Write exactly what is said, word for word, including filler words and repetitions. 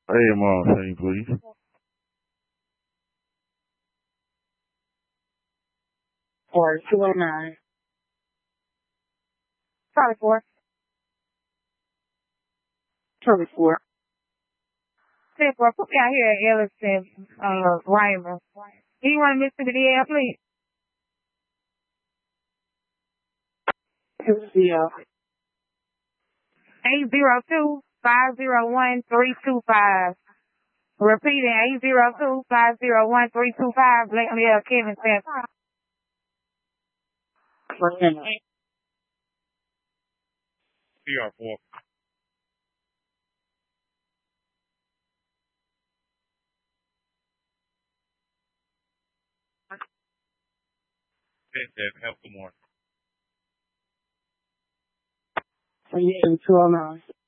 A M R thing, please. Or two oh nine. Probably four. Probably four. Ten four. Put me out here at Ellison, uh, Raymond. Anyone in Mississippi D L, please? Two zero. Eight zero two five zero one three two five. Repeating eight zero two five zero one three two five. Let me have Kevin Sam. C R four. Help the more. Yeah, two oh nine.